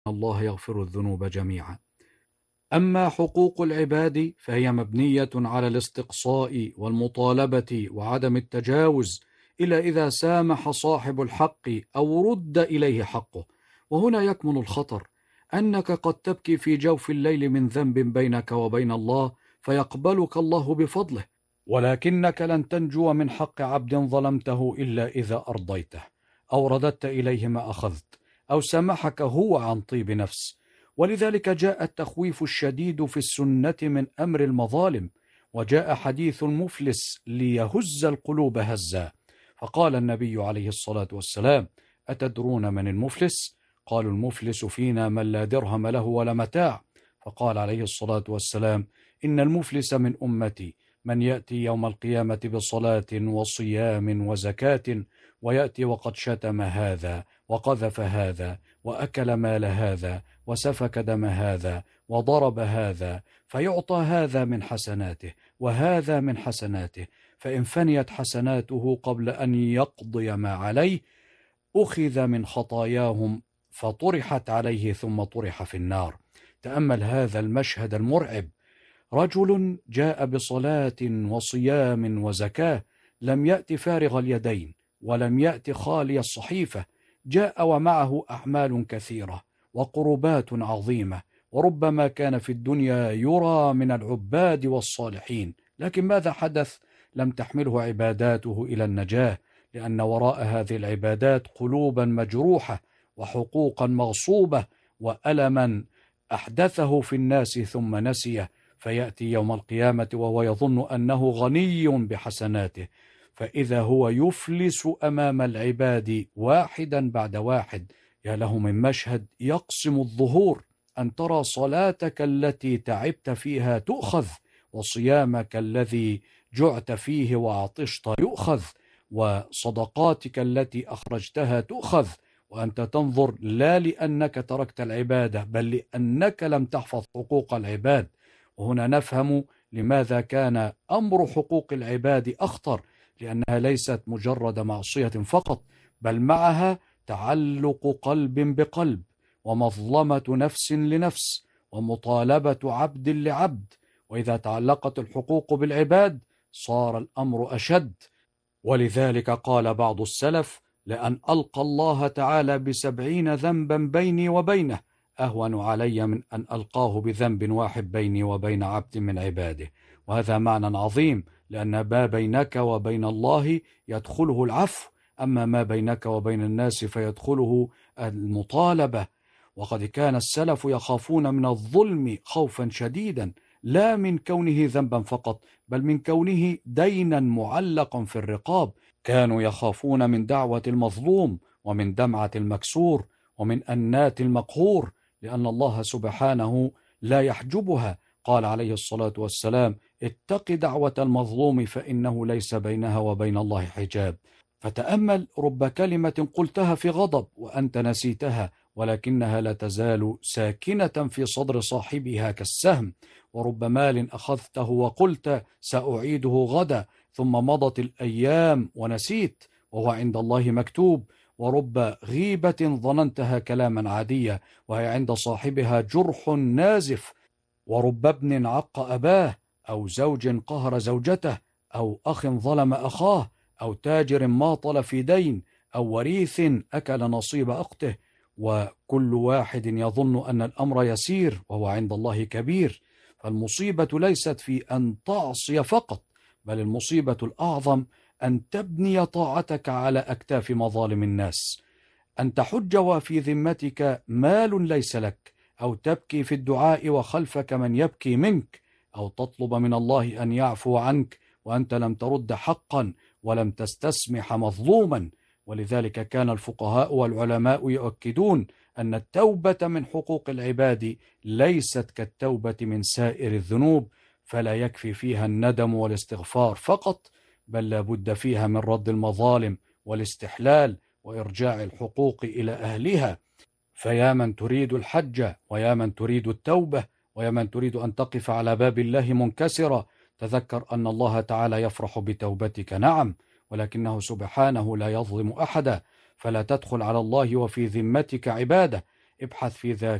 الله يغفر الذنوب جميعا. أما حقوق العباد فهي مبنية على الاستقصاء والمطالبة وعدم التجاوز إلا إذا سامح صاحب الحق أو رد إليه حقه. وهنا يكمن الخطر، أنك قد تبكي في جوف الليل من ذنب بينك وبين الله فيقبلك الله بفضله، ولكنك لن تنجو من حق عبد ظلمته إلا إذا أرضيته أو رددت إليه ما أخذت أو سامحك هو عن طيب نفس. ولذلك جاء التخويف الشديد في السنة من أمر المظالم، وجاء حديث المفلس ليهز القلوب هزا. فقال النبي عليه الصلاة والسلام: أتدرون من المفلس؟ قالوا: المفلس فينا من لا درهم له ولا متاع. فقال عليه الصلاة والسلام: إن المفلس من أمتي من يأتي يوم القيامة بصلاة وصيام وزكاة، ويأتي وقد شتم هذا وقذف هذا وأكل مال هذا وسفك دم هذا وضرب هذا، فيعطى هذا من حسناته وهذا من حسناته، فإن فنيت حسناته قبل أن يقضي ما عليه أخذ من خطاياهم فطرحت عليه ثم طرح في النار. تأمل هذا المشهد المرعب: رجل جاء بصلاة وصيام وزكاة، لم يأت فارغ اليدين ولم يأت خالي الصحيفة، جاء ومعه أعمال كثيرة وقربات عظيمة، وربما كان في الدنيا يرى من العباد والصالحين، لكن ماذا حدث؟ لم تحمله عباداته إلى النجاة، لأن وراء هذه العبادات قلوبا مجروحة وحقوقا مغصوبة وألما أحدثه في الناس ثم نسيه، فيأتي يوم القيامة وهو يظن أنه غني بحسناته، فإذا هو يفلس أمام العباد واحدا بعد واحد. يا له من مشهد يقسم الظهور، أن ترى صلاتك التي تعبت فيها تؤخذ، وصيامك الذي جعت فيه وعطشت يؤخذ، وصدقاتك التي أخرجتها تؤخذ، وأنت تنظر لا لأنك تركت العبادة بل لأنك لم تحفظ حقوق العباد. وهنا نفهم لماذا كان أمر حقوق العباد أخطر، لأنها ليست مجرد معصية فقط، بل معها تعلق قلب بقلب، ومظلمة نفس لنفس، ومطالبة عبد لعبد. وإذا تعلقت الحقوق بالعباد صار الأمر أشد. ولذلك قال بعض السلف: لأن ألقى الله تعالى ب70 ذنبا بيني وبينه أهون علي من أن ألقاه بذنب واحد بيني وبين عبد من عباده. وهذا معنى عظيم، لأن ما بينك وبين الله يدخله العفو، أما ما بينك وبين الناس فيدخله المطالبة. وقد كان السلف يخافون من الظلم خوفا شديدا، لا من كونه ذنبا فقط، بل من كونه دينا معلقا في الرقاب. كانوا يخافون من دعوة المظلوم، ومن دمعة المكسور، ومن أنات المقهور، لأن الله سبحانه لا يحجبها. قال عليه الصلاة والسلام: اتق دعوة المظلوم فإنه ليس بينها وبين الله حجاب. فتأمل، رب كلمة قلتها في غضب وأنت نسيتها، ولكنها لا تزال ساكنة في صدر صاحبها كالسهم. ورب مال أخذته وقلت سأعيده غدا، ثم مضت الأيام ونسيت وهو عند الله مكتوب. ورب غيبة ظننتها كلاما عاديا وهي عند صاحبها جرح نازف. ورب ابن عق أباه، أو زوج قهر زوجته، أو أخ ظلم أخاه، أو تاجر ماطل في دين، أو وريث أكل نصيب أخته. وكل واحد يظن أن الأمر يسير وهو عند الله كبير. فالمصيبة ليست في أن تعصي فقط، بل المصيبة الأعظم أن تبني طاعتك على أكتاف مظالم الناس، أن تحج وفي ذمتك مال ليس لك، أو تبكي في الدعاء وخلفك من يبكي منك، أو تطلب من الله أن يعفو عنك وأنت لم ترد حقا ولم تستسمح مظلوما. ولذلك كان الفقهاء والعلماء يؤكدون أن التوبة من حقوق العباد ليست كالتوبة من سائر الذنوب، فلا يكفي فيها الندم والاستغفار فقط، بل لا بد فيها من رد المظالم والاستحلال وإرجاع الحقوق إلى أهلها. فيا من تريد الحج، ويا من تريد التوبة، ويا من تريد أن تقف على باب الله منكسرة، تذكر أن الله تعالى يفرح بتوبتك، نعم، ولكنه سبحانه لا يظلم أحدا. فلا تدخل على الله وفي ذمتك عبادة، ابحث في ذاكرتك